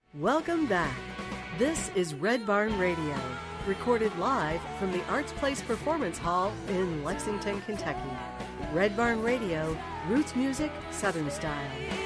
Welcome back. This is Red Barn Radio, recorded live from the Arts Place Performance Hall in Lexington, Kentucky. Red Barn Radio, roots music, Southern style.